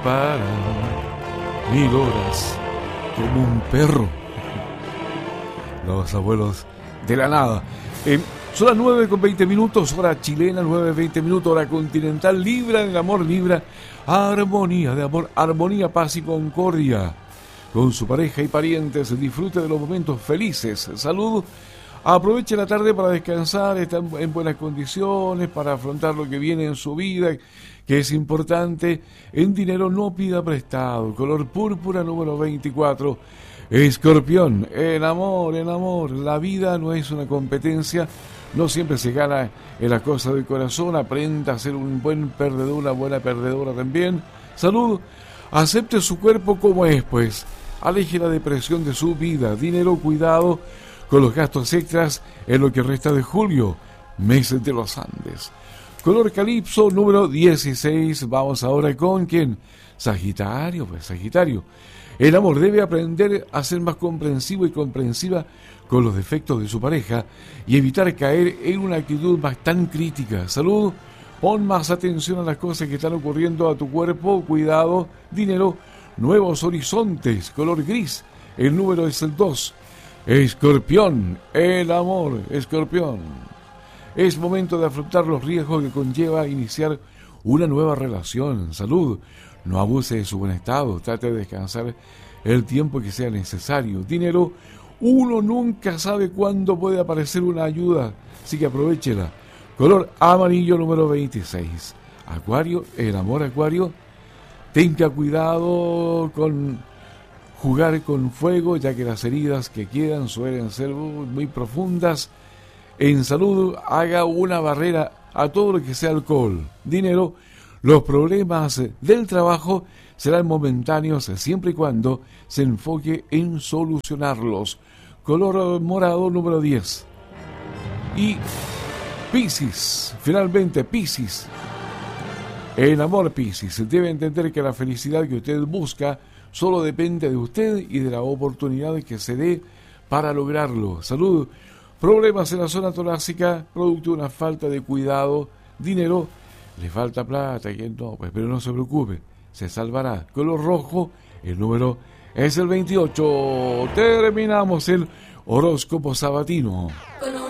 Para 1000 horas como un perro. Los abuelos de la nada. Son las 9:20, hora chilena, 9:20, hora continental. Libra del amor, Libra. Armonía de amor, armonía, paz y concordia. Con su pareja y parientes, disfrute de los momentos felices. Salud. Aproveche la tarde para descansar, estar en buenas condiciones, para afrontar lo que viene en su vida, que es importante. En dinero no pida prestado. Color púrpura, número 24. Escorpión, en amor. La vida no es una competencia. No siempre se gana en las cosas del corazón. Aprenda a ser un buen perdedor, una buena perdedora también. Salud. Acepte su cuerpo como es, pues. Aleje la depresión de su vida. Dinero, cuidado con los gastos extras en lo que resta de julio, meses de los Andes. Color calipso, número 16. Vamos ahora con ¿quién? Sagitario, pues Sagitario. El amor debe aprender a ser más comprensivo y comprensiva con los defectos de su pareja y evitar caer en una actitud más tan crítica. Salud, pon más atención a las cosas que están ocurriendo a tu cuerpo. Cuidado, dinero, nuevos horizontes. Color gris, el número es el 2. Escorpión, el amor, Escorpión. Es momento de afrontar los riesgos que conlleva iniciar una nueva relación. Salud, no abuse de su buen estado, trate de descansar el tiempo que sea necesario. Dinero, uno nunca sabe cuándo puede aparecer una ayuda, así que aprovéchela. Color amarillo, número 26. Acuario, el amor, Acuario. Tenga cuidado con jugar con fuego, ya que las heridas que quedan suelen ser muy profundas. En salud, haga una barrera a todo lo que sea alcohol. Dinero, los problemas del trabajo serán momentáneos siempre y cuando se enfoque en solucionarlos. Color morado, número 10. Y Piscis, finalmente Piscis. El amor, Piscis, debe entender que la felicidad que usted busca solo depende de usted y de la oportunidad que se dé para lograrlo. Salud, problemas en la zona torácica, producto de una falta de cuidado. Dinero, le falta plata, que no, pues, pero no se preocupe, se salvará. Color rojo, el número es el 28. Terminamos el horóscopo sabatino.